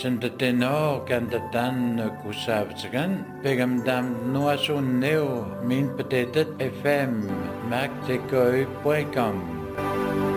Chantateno Kantatan Kusavsagan Pegamdam Noasun Neo Min Patetet FM Mactekoi.com